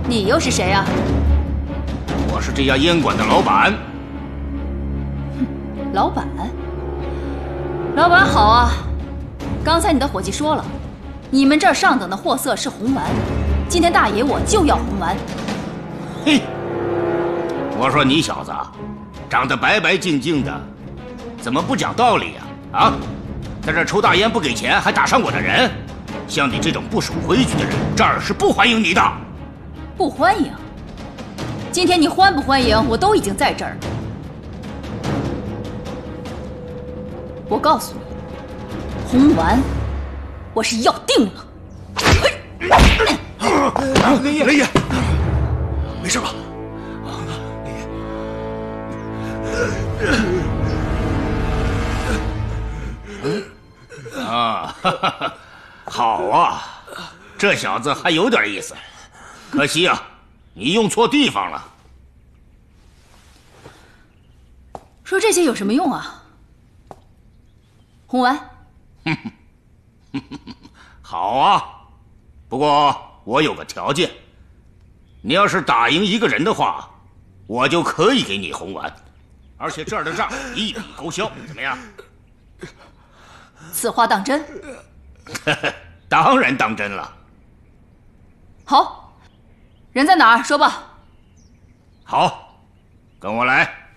你又是谁啊？ 我是这家烟馆的老板。 老板？老板好啊！刚才你的伙计说了，你们这儿上等的货色是红丸，今天大爷我就要红丸。 嘿，我说你小子，长得白白净净的，怎么不讲道理呀？啊，在这抽大烟不给钱，还打伤我的人，像你这种不守规矩的人，这儿是不欢迎你的。 不欢迎？今天你欢不欢迎，我都已经在这儿了。我告诉你，红丸，我是要定了。 雷爷，没事吧？ 啊，好啊，这小子还有点意思。可惜啊，你用错地方了。 说这些有什么用啊？红丸， 好啊，不过我有个条件，你要是打赢一个人的话，我就可以给你红丸，而且这儿的账一笔勾销，怎么样？ 此话当真？ 当然当真了。 好，人在哪儿？说吧。 好，跟我来。